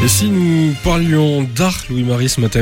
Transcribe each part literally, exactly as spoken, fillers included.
Et si nous parlions d'art, Louis-Marie, ce matin ?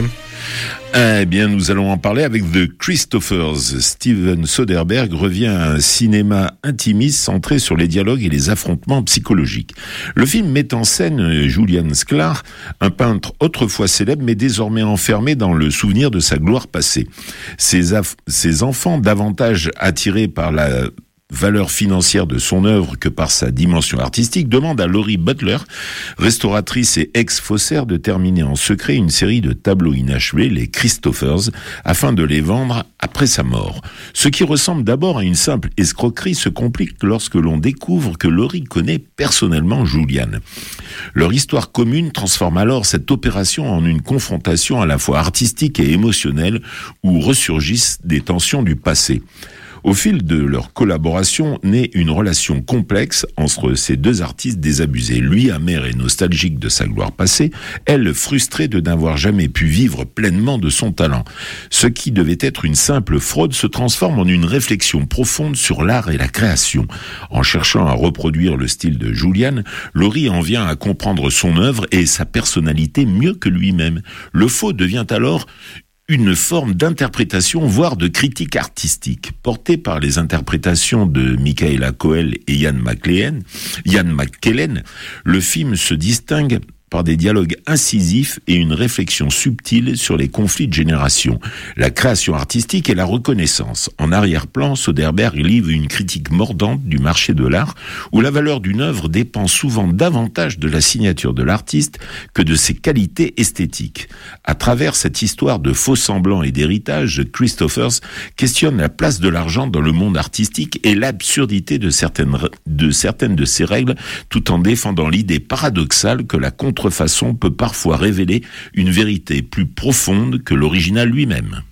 Eh bien, nous allons en parler avec The Christophers. Steven Soderbergh revient à un cinéma intimiste centré sur les dialogues et les affrontements psychologiques. Le film met en scène Julian Sklar, un peintre autrefois célèbre mais désormais enfermé dans le souvenir de sa gloire passée. Ses, aff- ses enfants, davantage attirés par la valeur financière de son œuvre que par sa dimension artistique, demande à Laurie Butler, restauratrice et ex-faussaire, de terminer en secret une série de tableaux inachevés, les Christophers, afin de les vendre après sa mort. Ce qui ressemble d'abord à une simple escroquerie se complique lorsque l'on découvre que Laurie connaît personnellement Julian. Leur histoire commune transforme alors cette opération en une confrontation à la fois artistique et émotionnelle où ressurgissent des tensions du passé. Au fil de leur collaboration naît une relation complexe entre ces deux artistes désabusés. Lui, amer et nostalgique de sa gloire passée, elle, frustrée de n'avoir jamais pu vivre pleinement de son talent. Ce qui devait être une simple fraude se transforme en une réflexion profonde sur l'art et la création. En cherchant à reproduire le style de Julian, Laurie en vient à comprendre son œuvre et sa personnalité mieux que lui-même. Le faux devient alors une forme d'interprétation, voire de critique artistique. Portée par les interprétations de Michaela Coel et Ian McKellen, Ian McKellen, le film se distingue par des dialogues incisifs et une réflexion subtile sur les conflits de génération, la création artistique et la reconnaissance. En arrière-plan, Soderbergh livre une critique mordante du marché de l'art, où la valeur d'une œuvre dépend souvent davantage de la signature de l'artiste que de ses qualités esthétiques. À travers cette histoire de faux semblants et d'héritage, Christophers questionne la place de l'argent dans le monde artistique et l'absurdité de certaines de certaines de ses règles, tout en défendant l'idée paradoxale que la contre façon peut parfois révéler une vérité plus profonde que l'original lui-même.